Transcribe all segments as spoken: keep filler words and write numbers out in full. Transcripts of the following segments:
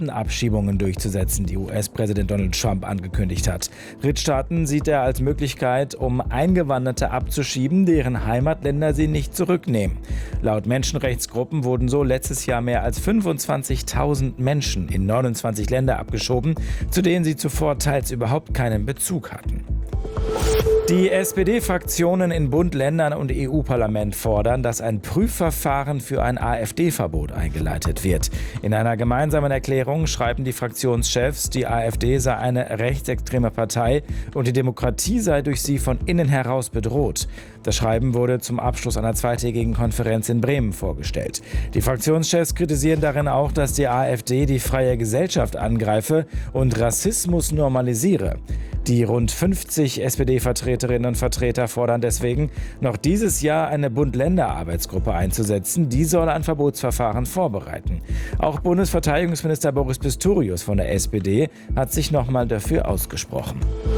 Beamtenabschiebungen durchzusetzen, die U S-Präsident Donald Trump angekündigt hat. Drittstaaten sieht er als Möglichkeit, um Eingewanderte abzuschieben, deren Heimatländer sie nicht zurücknehmen. Laut Menschenrechtsgruppen wurden so letztes Jahr mehr als fünfundzwanzigtausend Menschen in neunundzwanzig Länder abgeschoben, zu denen sie zuvor teils überhaupt keinen Bezug hatten. Die S P D-Fraktionen in Bund, Ländern und E U-Parlament fordern, dass ein Prüfverfahren für ein AfD-Verbot eingeleitet wird. In einer gemeinsamen Erklärung schreiben die Fraktionschefs, die AfD sei eine rechtsextreme Partei und die Demokratie sei durch sie von innen heraus bedroht. Das Schreiben wurde zum Abschluss einer zweitägigen Konferenz in Bremen vorgestellt. Die Fraktionschefs kritisieren darin auch, dass die AfD die freie Gesellschaft angreife und Rassismus normalisiere. Die rund fünfzig S P D-Vertreterinnen und Vertreter fordern deswegen, noch dieses Jahr eine Bund-Länder-Arbeitsgruppe einzusetzen. Die soll ein Verbotsverfahren vorbereiten. Auch Bundesverteidigungsminister Boris Pistorius von der S P D hat sich nochmal dafür ausgesprochen.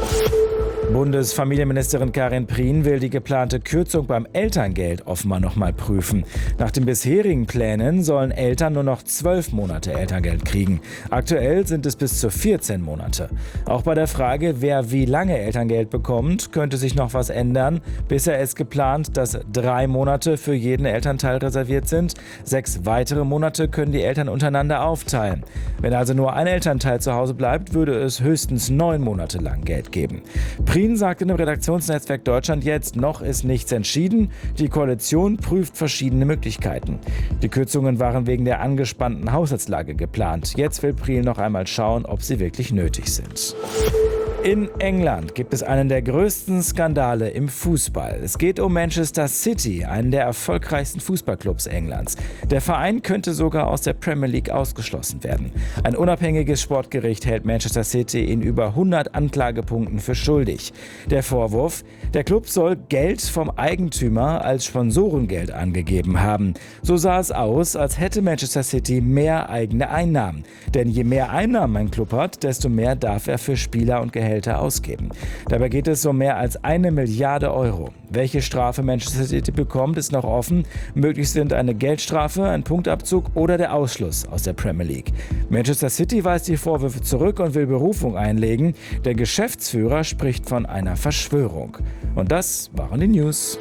Bundesfamilienministerin Karin Prien will die geplante Kürzung beim Elterngeld offenbar noch mal prüfen. Nach den bisherigen Plänen sollen Eltern nur noch zwölf Monate Elterngeld kriegen. Aktuell sind es bis zu vierzehn Monate. Auch bei der Frage, wer wie lange Elterngeld bekommt, könnte sich noch was ändern. Bisher ist geplant, dass drei Monate für jeden Elternteil reserviert sind. Sechs weitere Monate können die Eltern untereinander aufteilen. Wenn also nur ein Elternteil zu Hause bleibt, würde es höchstens neun Monate lang Geld geben. Prien sagt in dem Redaktionsnetzwerk Deutschland jetzt, noch ist nichts entschieden. Die Koalition prüft verschiedene Möglichkeiten. Die Kürzungen waren wegen der angespannten Haushaltslage geplant. Jetzt will Prien noch einmal schauen, ob sie wirklich nötig sind. In England gibt es einen der größten Skandale im Fußball. Es geht um Manchester City, einen der erfolgreichsten Fußballclubs Englands. Der Verein könnte sogar aus der Premier League ausgeschlossen werden. Ein unabhängiges Sportgericht hält Manchester City in über hundert Anklagepunkten für schuldig. Der Vorwurf: Der Club soll Geld vom Eigentümer als Sponsorengeld angegeben haben. So sah es aus, als hätte Manchester City mehr eigene Einnahmen. Denn je mehr Einnahmen ein Club hat, desto mehr darf er für Spieler und Gehälter ausgeben. Dabei geht es um mehr als eine Milliarde Euro. Welche Strafe Manchester City bekommt, ist noch offen. Möglich sind eine Geldstrafe, ein Punktabzug oder der Ausschluss aus der Premier League. Manchester City weist die Vorwürfe zurück und will Berufung einlegen. Der Geschäftsführer spricht von einer Verschwörung. Und das waren die News.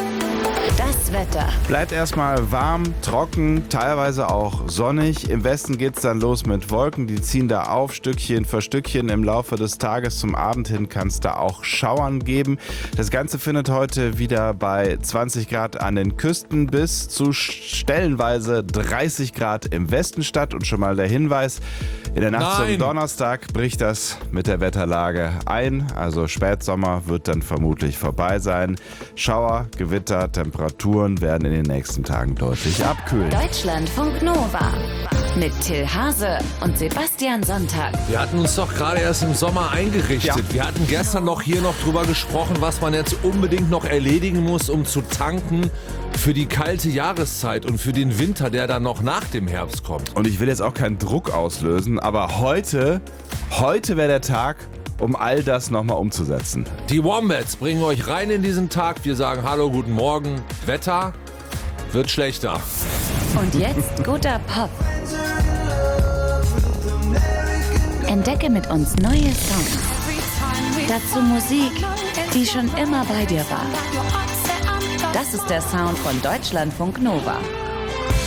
Das Wetter. Bleibt erstmal warm, trocken, teilweise auch sonnig. Im Westen geht's dann los mit Wolken, die ziehen da auf, Stückchen für Stückchen. Im Laufe des Tages zum Abend hin kann es da auch Schauern geben. Das Ganze findet heute wieder bei zwanzig Grad an den Küsten bis zu stellenweise dreißig Grad im Westen statt. Und schon mal der Hinweis, in der Nacht Nein. zum Donnerstag bricht das mit der Wetterlage ein. Also Spätsommer wird dann vermutlich vorbei sein. Schauer, Gewitter, Temperaturen werden in den nächsten Tagen deutlich abkühlen. Deutschlandfunk Nova mit Till Hase und Sebastian Sonntag. Wir hatten uns doch gerade erst im Sommer eingerichtet. Ja. Wir hatten gestern noch hier noch drüber gesprochen, was man jetzt unbedingt noch erledigen muss, um zu tanken für die kalte Jahreszeit und für den Winter, der dann noch nach dem Herbst kommt. Und ich will jetzt auch keinen Druck auslösen, aber heute, heute wäre der Tag, um all das nochmal umzusetzen. Die Wombats bringen euch rein in diesen Tag. Wir sagen Hallo, guten Morgen. Wetter wird schlechter. Und jetzt guter Pop. Entdecke mit uns neue Songs. Dazu Musik, die schon immer bei dir war. Das ist der Sound von Deutschlandfunk Nova.